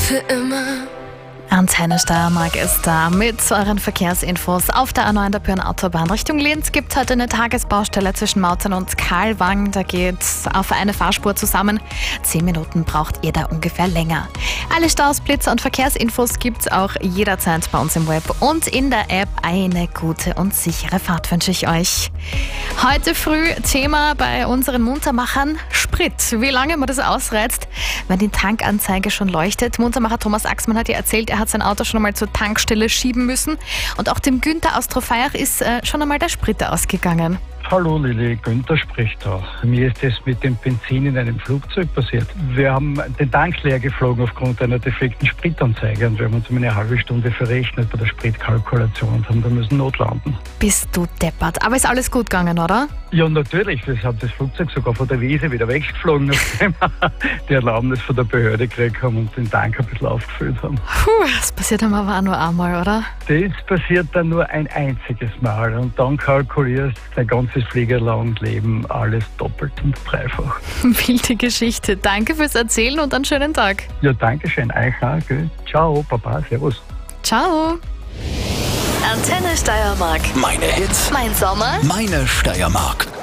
für immer. Antenne Steiermark ist da mit euren Verkehrsinfos. Auf der A9 der Pyhrn-Autobahn Richtung Linz gibt es heute eine Tagesbaustelle zwischen Mautern und Karlwang. Da geht's auf eine Fahrspur zusammen. 10 Minuten braucht ihr da ungefähr länger. Alle Staus, Blitzer und Verkehrsinfos gibt's auch jederzeit bei uns im Web und in der App. Eine gute und sichere Fahrt wünsche ich euch. Heute früh Thema bei unseren Muntermachern: Sprit. Wie lange man das ausreizt, wenn die Tankanzeige schon leuchtet. Muntermacher Thomas Axmann hat ja erzählt, er hat sein Auto schon einmal zur Tankstelle schieben müssen. Und auch dem Günther aus Trofeiach ist schon einmal der Sprit ausgegangen. Hallo Lili, Günther spricht da. Mir ist das mit dem Benzin in einem Flugzeug passiert. Wir haben den Tank leer geflogen aufgrund einer defekten Spritanzeige und wir haben uns um eine halbe Stunde verrechnet bei der Spritkalkulation und haben da müssen notlanden. Bist du deppert. Aber ist alles gut gegangen, oder? Ja, natürlich. Wir haben das Flugzeug sogar von der Wiese wieder weggeflogen, nachdem wir die Erlaubnis von der Behörde gekriegt haben und den Tank ein bisschen aufgefüllt haben. Das passiert einem aber auch nur einmal, oder? Das passiert dann nur ein einziges Mal und dann kalkulierst du dein ganzes Fliegerleben alles doppelt und dreifach. Wilde Geschichte. Danke fürs Erzählen und einen schönen Tag. Ja, danke schön. Euch auch, gell? Ciao, Papa, servus. Ciao. Antenne Steiermark. Meine Hits, Mein Sommer. meine Steiermark.